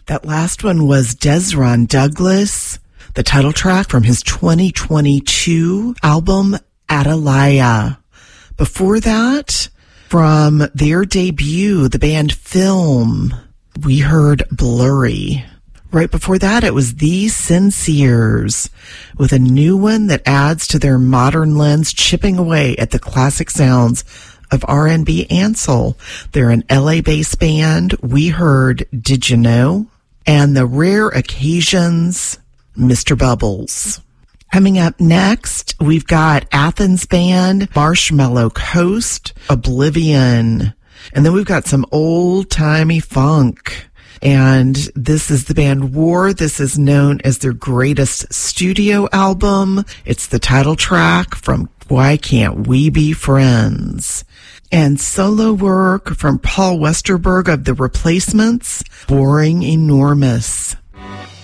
That last one was Desron Douglas, the title track from his 2022 album, Atalaya. Before that, from their debut, the band Film, we heard Blurry. Right before that, it was The Sinceres, with a new one that adds to their modern lens, chipping away at the classic sounds of R&B and soul. They're an LA-based band. We heard Did You Know? And The Rare Occasions, Mr. Bubbles. Coming up next, we've got Athens band, Marshmallow Coast, Oblivion. And then we've got some old-timey funk. And this is the band War. This is known as their greatest studio album. It's the title track from Why Can't We Be Friends? And solo work from Paul Westerberg of The Replacements, Boring Enormous.